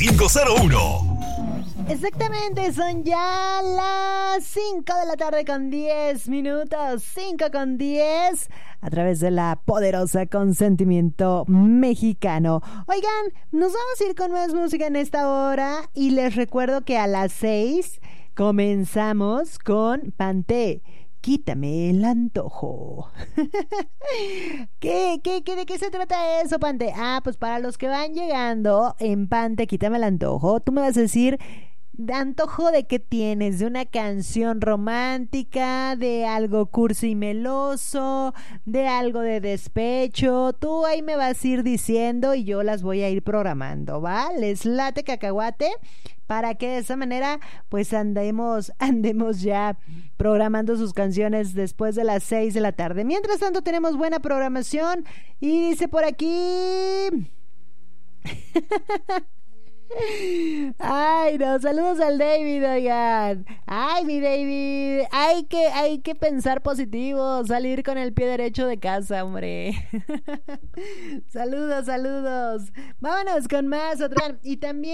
501. Exactamente, son ya las 5 de la tarde con 10 minutos, 5:10, a través de la poderosa Consentimiento Mexicano. Oigan, nos vamos a ir con más música en esta hora y les recuerdo que a las 6 comenzamos con Panté. Quítame el antojo. ¿De qué se trata eso, Pante? Pues para los que van llegando en Pante, quítame el antojo, tú me vas a decir, ¿de antojo de qué tienes? ¿De una canción romántica? ¿De algo cursi y meloso? ¿De algo de despecho? Tú ahí me vas a ir diciendo y yo las voy a ir programando, ¿va? ¿Les late cacahuate? Para que de esa manera pues andemos ya programando sus canciones después de las 6 de la tarde. Mientras tanto tenemos buena programación y dice por aquí... Ay, no, saludos al David, oigan. Ay, mi David, hay que pensar positivo, salir con el pie derecho de casa, hombre. Saludos. Vámonos con más otra. Y también